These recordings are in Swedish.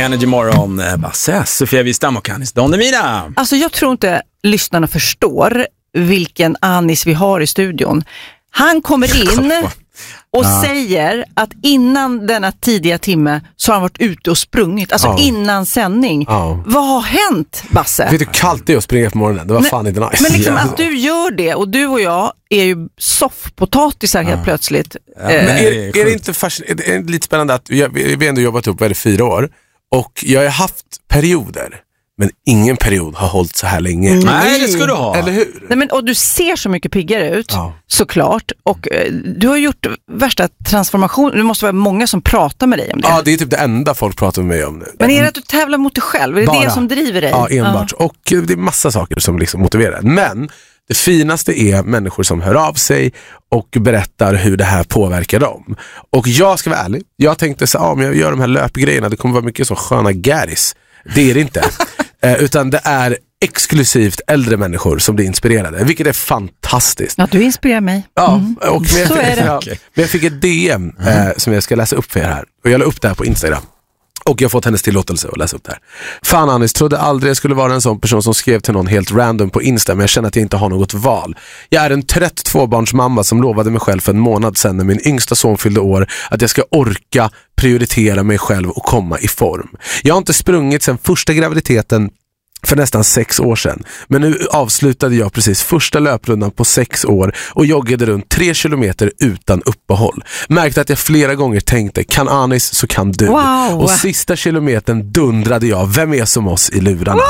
Energy Morgon, Basse, Sofia Wistam och Anis Don Demina. Alltså jag tror inte lyssnarna förstår vilken Anis vi har i studion. Han kommer in och säger att innan denna tidiga timme så har han varit ute och sprungit. Alltså innan sändning. Vad har hänt, Basse? Vet du hur kallt det är att springa på morgonen? Det var fan inte nice. Men liksom att du gör det, och du och jag är ju soffpotatisar helt plötsligt. Men är det inte fascinerande? Det är lite spännande att vi har ändå jobbat upp i 4 år. Och jag har haft perioder. Men ingen period har hållit så här länge. Nej, det ska du ha. Eller hur? Nej, och du ser så mycket piggare ut, såklart. Och du har gjort värsta transformation. Det måste vara många som pratar med dig om det. Ja, det är typ det enda folk pratar med mig om nu. Men är det att du tävlar mot dig själv? Är det Bara. Det som driver dig? Ja, enbart. Och det är massa saker som liksom motiverar. Men det finaste är människor som hör av sig och berättar hur det här påverkar dem. Och jag ska vara ärlig. Jag tänkte så men jag gör de här löpgrejerna. Det kommer vara mycket så sköna gäris. Det är det inte. Utan det är exklusivt äldre människor som blir inspirerade, vilket är fantastiskt. Ja, du inspirerar mig. Ja, och så är det. Men jag fick ett DM som jag ska läsa upp för er här. Och jag la upp det här på Instagram. Och jag har fått hennes tillåtelse att läsa upp det här. Fan Anis, trodde aldrig jag skulle vara en sån person som skrev till någon helt random på Insta, men jag känner att jag inte har något val. Jag är en trött tvåbarnsmamma som lovade mig själv för en månad sedan när min yngsta son fyllde år att jag ska orka prioritera mig själv och komma i form. Jag har inte sprungit sedan första graviditeten för nästan 6 år sedan. Men nu avslutade jag precis första löprundan på 6 år och joggade runt 3 kilometer utan uppehåll. Märkte att jag flera gånger tänkte, kan Anis så kan du. Wow. Och sista kilometern dundrade jag, vem är som oss i lurarna?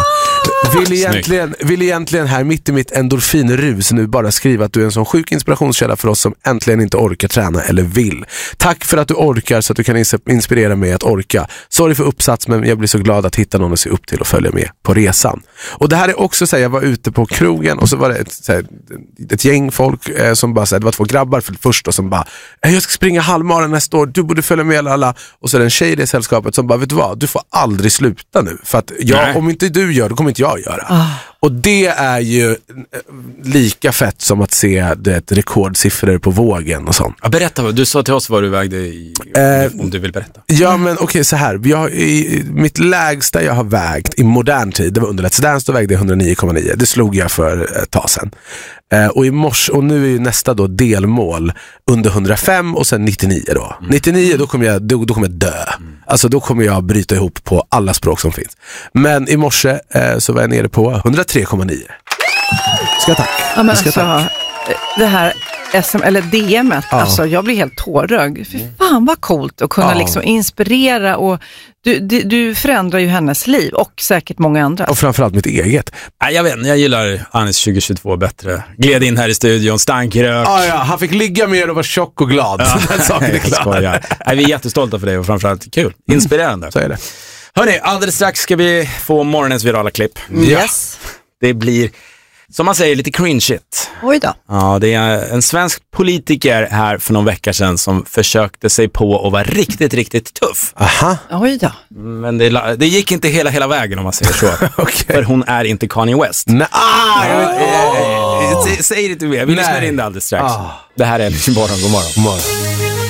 Vill egentligen här mitt i mitt endorfinrus nu bara skriva att du är en sån sjuk inspirationskälla för oss som äntligen inte orkar träna eller vill. Tack för att du orkar så att du kan inspirera mig att orka. Sorry för uppsats, men jag blir så glad att hitta någon att se upp till och följa med på resan. Och det här är också så här, jag var ute på krogen och så var det ett gäng folk som bara så här, det var 2 grabbar först och som bara, jag ska springa halvmaran nästa år, du borde följa med alla. Och så är det en tjej i det sällskapet som bara, vet du vad, du får aldrig sluta nu, för att om inte du gör, då kommer inte jag göra. Och det är ju lika fett som att se rekordsiffror på vågen och sånt. Ja, berätta, du sa till oss vad du vägde om du vill berätta. Ja, men okej, så här. Mitt lägsta jag har vägt i modern tid, det var under Let's Dance, då vägde jag 109,9. Det slog jag för ett tag sedan. Och i morse, och nu är nästa då delmål under 105 och sen 99 då. 99 då kommer jag dö. Alltså då kommer jag bryta ihop på alla språk som finns. Men i morse så var jag nere på 103,9. Ska tack. Ja, men alltså, det här eller DM:et, alltså jag blir helt tårögd. Fy fan vad coolt att kunna liksom inspirera, och du förändrar ju hennes liv och säkert många andra. Och framförallt mitt eget. Jag vet inte, jag gillar Anis 2022 bättre. Gled in här i studion, stankrök. Han fick ligga mer och vara tjock och glad. Den saken är klar. Vi är jättestolta för dig och framförallt kul. Inspirerande. Så är det. Hörrni, alldeles strax ska vi få morgonens virala klipp. Yes. Det blir, som man säger, lite cringe shit. Oj då. Ja, det är en svensk politiker här för någon vecka sedan som försökte sig på att vara riktigt, riktigt tuff. Aha. Oj då. Men det gick inte hela vägen, om man säger så. Okay. För hon är inte Kanye West. Säg det till mig, vi lyssnar in det alldeles strax. Det här är Energy Morgon, god morgon.